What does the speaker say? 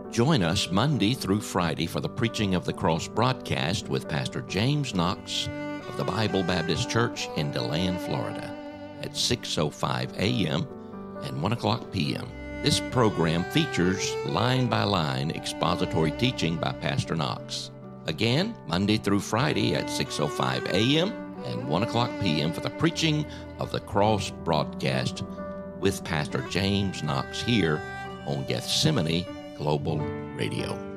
Join us Monday through Friday for the Preaching of the Cross broadcast with Pastor James Knox of the Bible Baptist Church in DeLand, Florida, at 6:05 a.m. and 1 o'clock p.m. This program features line-by-line expository teaching by Pastor Knox. Again, Monday through Friday at 6:05 a.m. and 1 o'clock p.m. for the Preaching of the Cross broadcast with Pastor James Knox here on Gethsemane Global Radio.